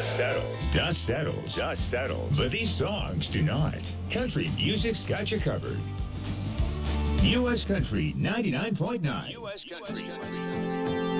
Dust settles. Dust settles. Dust settles. But these songs do not. Country music's got you covered. U.S. Country 99.9. U.S. Country.